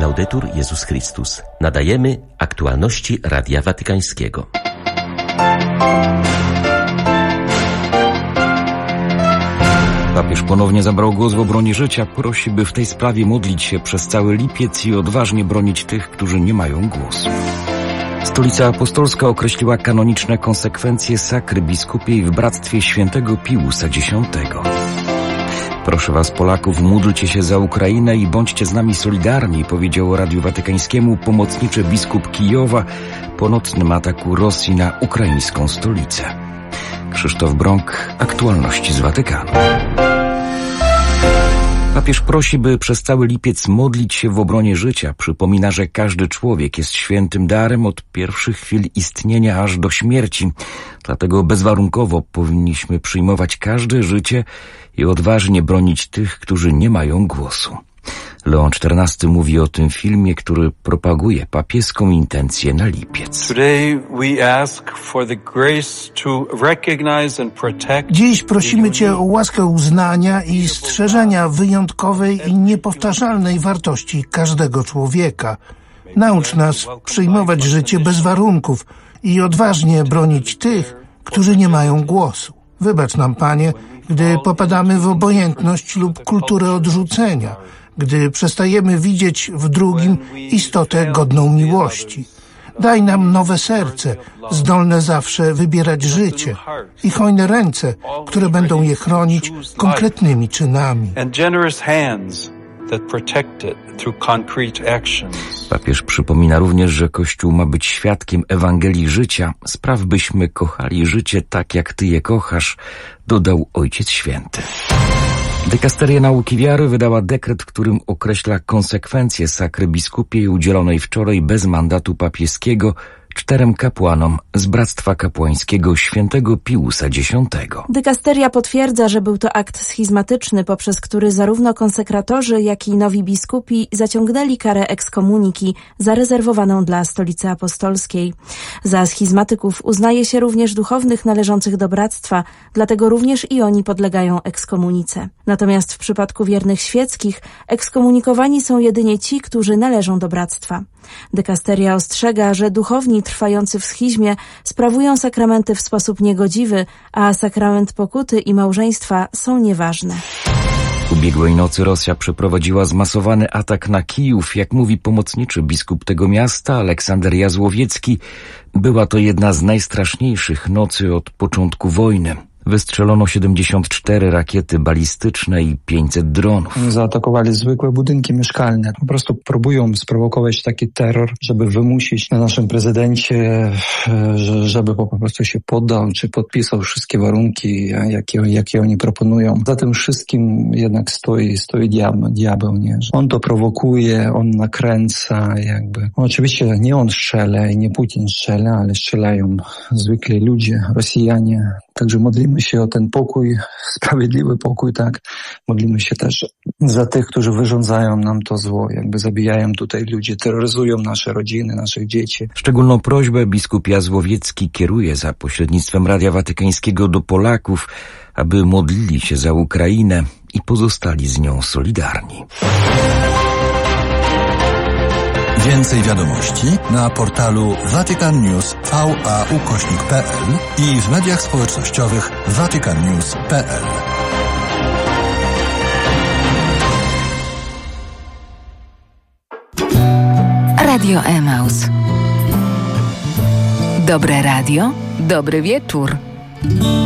Laudetur Jezus Chrystus. Nadajemy aktualności Radia Watykańskiego. Papież ponownie zabrał głos w obronie życia. Prosi, by w tej sprawie modlić się przez cały lipiec i odważnie bronić tych, którzy nie mają głosu. Stolica Apostolska określiła kanoniczne konsekwencje sakry biskupiej w bractwie świętego Piusa X. Proszę was, Polaków, módlcie się za Ukrainę i bądźcie z nami solidarni, powiedział Radiu Watykańskiemu pomocniczy biskup Kijowa po nocnym ataku Rosji na ukraińską stolicę. Krzysztof Brąk, aktualności z Watykanu. Papież prosi, by przez cały lipiec modlić się w obronie życia. Przypomina, że każdy człowiek jest świętym darem od pierwszych chwil istnienia aż do śmierci. Dlatego bezwarunkowo powinniśmy przyjmować każde życie i odważnie bronić tych, którzy nie mają głosu. Leon XIV mówi o tym filmie, który propaguje papieską intencję na lipiec. Dziś prosimy Cię o łaskę uznania i strzeżenia wyjątkowej i niepowtarzalnej wartości każdego człowieka. Naucz nas przyjmować życie bez warunków i odważnie bronić tych, którzy nie mają głosu. Wybacz nam, Panie, gdy popadamy w obojętność lub kulturę odrzucenia, gdy przestajemy widzieć w drugim istotę godną miłości. Daj nam nowe serce, zdolne zawsze wybierać życie i hojne ręce, które będą je chronić konkretnymi czynami. Papież przypomina również, że Kościół ma być świadkiem Ewangelii życia. Spraw, byśmy kochali życie tak, jak Ty je kochasz, dodał Ojciec Święty. Dykasteria Nauki Wiary wydała dekret, którym określa konsekwencje sakry biskupiej udzielonej wczoraj bez mandatu papieskiego 4 kapłanom z Bractwa Kapłańskiego świętego Piusa X. Dykasteria potwierdza, że był to akt schizmatyczny, poprzez który zarówno konsekratorzy, jak i nowi biskupi zaciągnęli karę ekskomuniki zarezerwowaną dla Stolicy Apostolskiej. Za schizmatyków uznaje się również duchownych należących do bractwa, dlatego również i oni podlegają ekskomunice. Natomiast w przypadku wiernych świeckich ekskomunikowani są jedynie ci, którzy należą do bractwa. Dykasteria ostrzega, że duchowni trwający w schizmie sprawują sakramenty w sposób niegodziwy, a sakrament pokuty i małżeństwa są nieważne. Ubiegłej nocy Rosja przeprowadziła zmasowany atak na Kijów. Jak mówi pomocniczy biskup tego miasta, Aleksander Jazłowiecki, była to jedna z najstraszniejszych nocy od początku wojny. Wystrzelono 74 rakiety balistyczne i 500 dronów. Zaatakowali zwykłe budynki mieszkalne. Po prostu próbują sprowokować taki terror, żeby wymusić na naszym prezydencie, żeby po prostu się poddał, czy podpisał wszystkie warunki, jakie oni proponują. Za tym wszystkim jednak stoi diabeł, nie? On to prowokuje, on nakręca jakby. Oczywiście nie on strzela i nie Putin strzela, ale strzelają zwykli ludzie, Rosjanie. Także modlimy się o ten pokój, sprawiedliwy pokój, tak. Modlimy się też za tych, którzy wyrządzają nam to zło, jakby zabijają tutaj ludzi, terroryzują nasze rodziny, naszych dzieci. Szczególną prośbę biskup Jazłowiecki kieruje za pośrednictwem Radia Watykańskiego do Polaków, aby modlili się za Ukrainę i pozostali z nią solidarni. Więcej wiadomości na portalu vaticannews.va/pl i w mediach społecznościowych vaticannews.pl. Radio Emaus. Dobre radio, dobry wieczór.